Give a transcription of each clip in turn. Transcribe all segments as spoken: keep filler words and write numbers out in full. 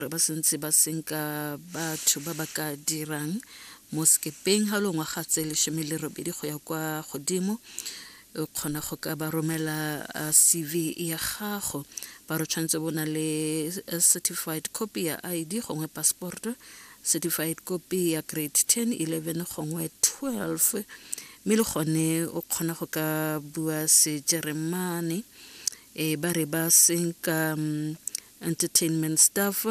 ba sentse ba senka batho ba ba ka dirang mo skepeng ha lo ngwaga tse le shemile robedi go ya kwa godimo o khona go ka ba romela C V ya gago ba re tshwantse bona le certified copy ya I D gongwe passport certified copy ya grade ten eleven gongwe twelve mme le gone o khona go ka bua se Germany e ba re ba senka um, entertainment staff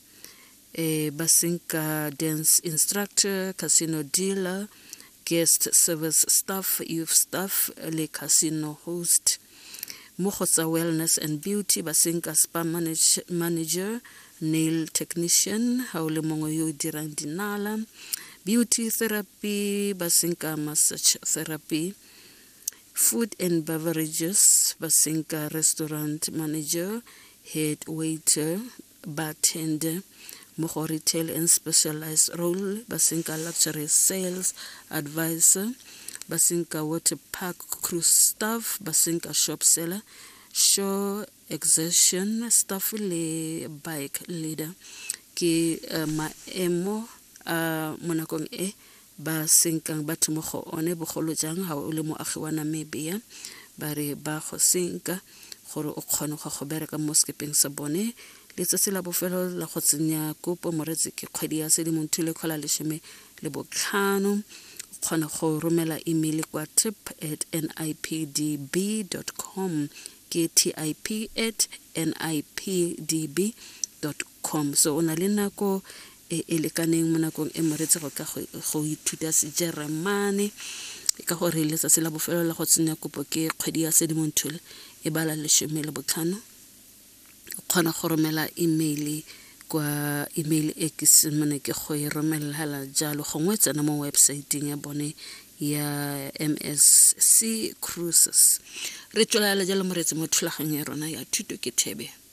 e ba senka dance instructor casino dealer guest service staff youth staff le casino host mo go tsa wellness and beauty ba senka spa manage, manager nail technician ha o le mongwe yo dirang dinala beauty therapy ba senka massage therapy food and beverages ba senka restaurant manager head waiter bartender mo go retail and specialized role ba senka luxury sales advisor ba senka water park cruise staff ba senka shop seller show exertion staff le bike leader ke uh, maemo a uh, monakong e ba senkang batho mo go one bogolo jang ha o le moagi wa Namibia ba re ba go senka gore o kgone go go bereka mo skepeng sa bone le tsela bofelo la go tsenya kopo moretsi ke kgwedi ya Sedimonthole khola le sheme le botlhano khona go romela email kwa tip at nipdb dot com ke tip at nipdb dot com so ona le nako e e lekaneng mo nakong e moretsi go ka go ithuta se Germany ka gore le tsela bofelo la go tsenya kopo ke kgwedi ya Sedimonthole e bala le sheme le botlhano khona go romela email kwa email e ke semane ke go e romela jalo gongwe tsena mo website ya bone ya M S C Cruises re tswela le jalo moretsi mo thulaganya rona ya thuto ke thebe